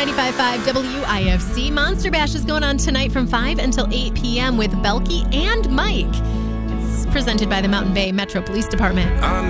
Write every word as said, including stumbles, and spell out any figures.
ninety-five point five W I F C. Monster Bash is going on tonight from five until eight p.m. with Belky and Mike. It's presented by the Mountain Bay Metro Police Department. I'm